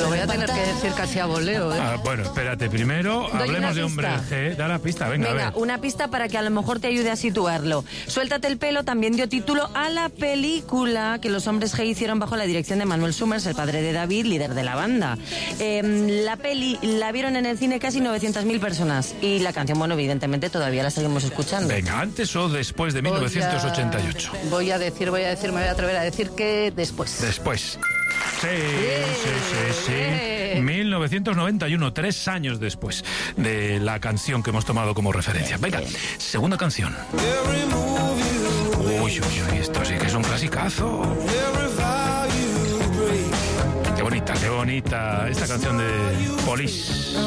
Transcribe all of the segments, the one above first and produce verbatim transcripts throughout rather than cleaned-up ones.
Lo voy a tener que decir casi a voleo, ¿eh? Ah, bueno, espérate, primero Doy hablemos una de Hombre pista. G. Da la pista, venga, Venga, a ver. una pista para que a lo mejor te ayude a situarlo. Suéltate el pelo también dio título a la película que los Hombres G hicieron bajo la dirección de Manuel Summers, el padre de David, líder de la banda. Eh, la peli la vieron en el cine casi novecientas mil personas y la canción, bueno, evidentemente todavía la seguimos escuchando. Venga, ¿antes o después de mil novecientos ochenta y ocho? Voy a decir, voy a decir, me voy a atrever a decir que después. Después. Sí, sí, sí, sí. mil novecientos noventa y uno, tres años después de la canción que hemos tomado como referencia. Venga, segunda canción. Uy, uy, uy, esto sí que es un clasicazo. Qué bonita, qué bonita esta canción de Police.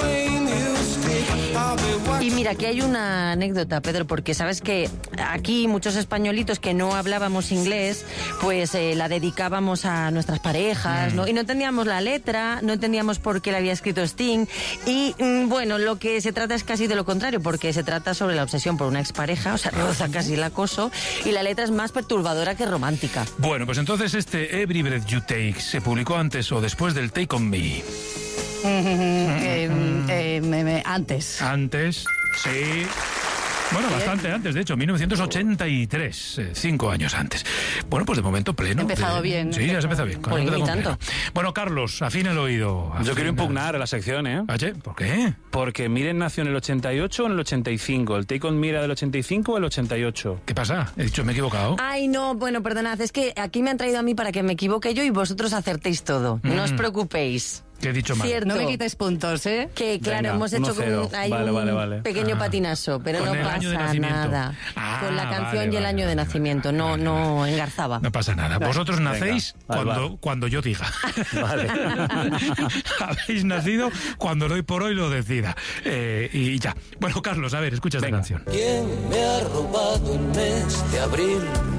Y mira, aquí hay una anécdota, Pedro, porque sabes que aquí muchos españolitos que no hablábamos inglés, pues eh, la dedicábamos a nuestras parejas, mm. ¿no? Y no entendíamos la letra, no entendíamos por qué la había escrito Sting. Y mm, bueno, lo que se trata es casi de lo contrario, porque se trata sobre la obsesión por una expareja, o sea, roza casi el acoso, y la letra es más perturbadora que romántica. Bueno, pues entonces este Every Breath You Take se publicó antes o después del Take On Me. eh, eh, me, me, antes. Antes, sí. Bueno, Bien. bastante antes, de hecho, mil novecientos ochenta y tres, eh, cinco años antes. Bueno, pues de momento pleno. He empezado de... bien. Sí, ya has empezado bien. Pues ni tanto. Bueno, Carlos, afina el oído. Afina. Yo quiero impugnar a la sección, ¿eh? ¿Oye? ¿Por qué? Porque Miren nació en el ochenta y ocho o en el ochenta y cinco. ¿El Take On Me era del ochenta y cinco o el ochenta y ocho? ¿Qué pasa? He dicho, me he equivocado. Ay, no, bueno, perdonad, es que aquí me han traído a mí para que me equivoque yo y vosotros acertéis todo. Mm. No os preocupéis. ¿Qué he dicho mal? Cierto. No me quites puntos, ¿eh? Que claro, Venga, hemos hecho uno con ahí vale, un vale, vale. pequeño Ah. patinazo, pero Con no el año de pasa nacimiento. nada. Ah, con la canción vale, y el vale, año vale, de nacimiento, vale, no, vale, no vale. engarzaba. No pasa nada. Vosotros nacéis Venga, cuando, vale. cuando yo diga. Vale. Habéis nacido cuando el hoy por hoy lo decida. Eh, y ya. Bueno, Carlos, a ver, escucha esta Venga. canción. ¿Quién me ha robado el mes de abril?